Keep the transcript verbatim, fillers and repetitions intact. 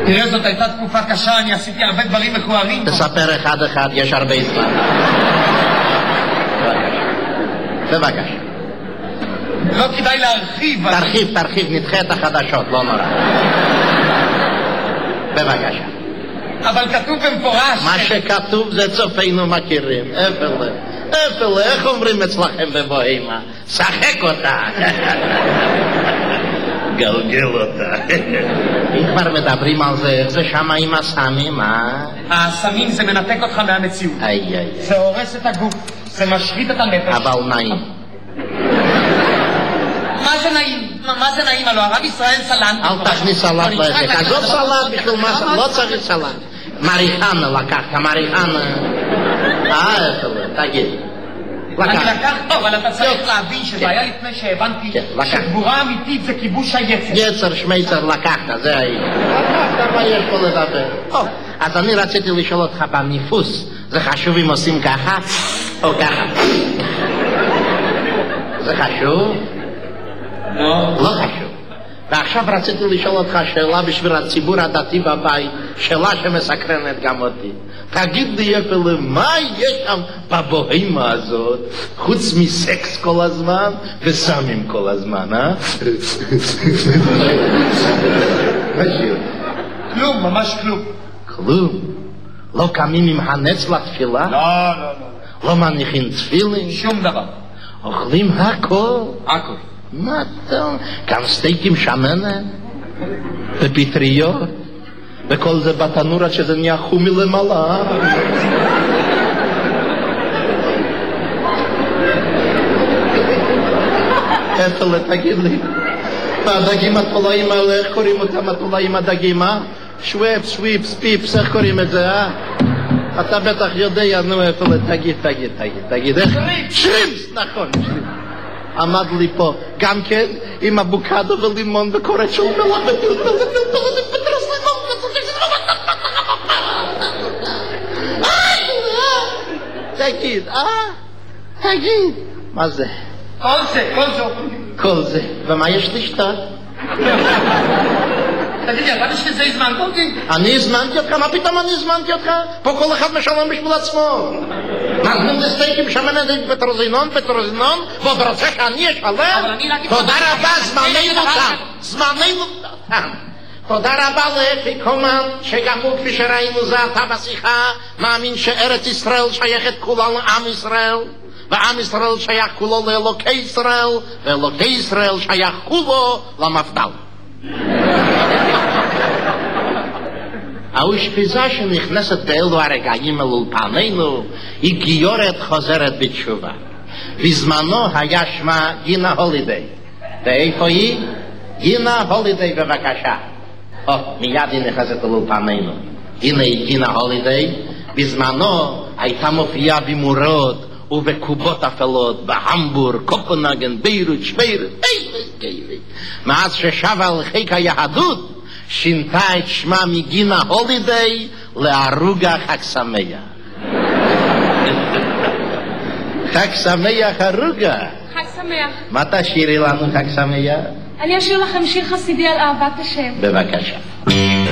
תראה, זאת הייתה תקופה קשה, אני עשיתי הרבה דברים מכוערים. תספר אחד אחד, יש הרבה זמן. בבקשה. לא כדאי להרחיב. תרחיב, תרחיב, נדחה את החדשות, לא נורא. בבקשה. אבל כתוב במפורש... מה שכתוב זה צופינו מכירים. אפלה, אפלה, איך אומרים אצלכם בבוהמה? שחק אותה. גלגל אותה. אם כבר מדברים על זה, איך זה שמה עם הסמים, אה? הסמים זה מנתק אותך מהמציאות. איי, איי. זה הורס את הגוף, זה משחית את הנפש. אבל נעים. מה זה נעים? מה זה נעים? הלוא הרב ישראל סלנט. אל תכניס סלט לעסק. עזוב סלט בשביל מה? לא צריך סלט. מריחנה לקחת, מריחנה. אה, אפלה, תגיד. אני לקחת, אבל אתה צריך להבין שזה היה לפני שהבנתי שגבורה אמיתית זה כיבוש היצר. יצר, שמייצר, לקחת, זה היה. לקחת, מה יש פה לדבר? אז אני רציתי לשאול אותך בניפוס, זה חשוב אם עושים ככה או ככה? זה חשוב? לא. לא חשוב. ועכשיו רציתי לשאול אותך שאלה בשביל הציבור הדתי בבית, שאלה שמסקרנת גם אותי. תגיד לי אפילו, מה יש שם בבוהמה הזאת, חוץ מסקס כל הזמן וסמים כל הזמן, אה? כלום, ממש כלום. כלום? לא קמים עם הנץ לתפילה? לא, לא, לא. לא מניחים תפילין? שום דבר. אוכלים הכל? הכל. מה אתה? גם סטייקים שמנת? ופטריות? וכל זה בתנור עד שזה נהיה חומי למעלה. אפלה, תגיד לי, מה הדגים התולעים האלה, איך קוראים אותם התולעים הדגים, אה? שוויפ, שוויפ, ספיפס, איך קוראים את זה, אה? אתה בטח יודע, נו אפלה, תגיד, תגיד, תגיד, תגיד, איך? שרימפס, נכון, שרימפס. עמד לי פה, גם כן, עם אבוקדו ולימון וקוראת של מלח ופלפל ופלפל ופטרס לימון תגיד, אה? תגיד. מה זה? כל זה, כל זה. כל זה. ומה יש לשתות? תגיד לי, אתה בשביל זה הזמנת אותי? אני הזמנתי אותך? מה פתאום אני הזמנתי אותך? פה כל אחד משלם בשביל עצמו. נתנו זה סטייקים שמנת פטרוזינון, פטרוזינון, ועוד רוצה שאני אשלם? תודה רבה, זמננו תם. זמננו תם. תודה רבה לאפיקומן, שגם הוא כפי שראינו זה אתה בשיחה, מאמין שארץ ישראל שייכת כולה לעם ישראל, ועם ישראל שייך כולו לאלוקי ישראל, ואלוקי ישראל שייך כולו למפד"ל. האושפיזה שנכנסת באלו הרגעים אל אולפנינו היא גיורת חוזרת בתשובה. בזמנו היה שמה גינה הולידיי. ואיפה היא? גינה הולידיי, בבקשה. או, מיד היא נכנסת אל אולפנינו. הנה היא גינה הולידיי. בזמנו הייתה מופיעה במורות ובקובות אפלות בהמבורג, קופנהגן, ביירות, שוויירות, מאז ששבה על חיק היהדות שינתה את שמה מגינה הולידיי לערוגה חג שמח. חג שמח ערוגה. חג שמח. מה תשירי לנו חג שמח? אני אשאיר לכם שיר חסידי על אהבת השם. בבקשה.